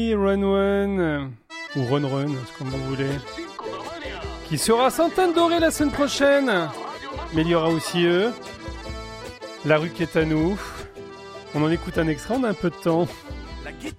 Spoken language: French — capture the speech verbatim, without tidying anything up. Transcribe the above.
Run Run, ou Run Run, c'est comme vous voulez, qui sera à Sainte-Anne-d'Auray la semaine prochaine. Mais il y aura aussi eux, La rue qui est à nous. On en écoute un extrait, on a un peu de temps.